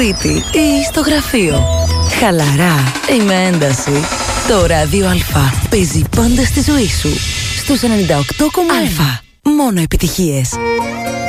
σπίτι ή στο γραφείο. Χαλαρά ή με ένταση. Το Ράδιο Α παίζει πάντα στη ζωή σου. Στους 98,1. Μόνο επιτυχίες.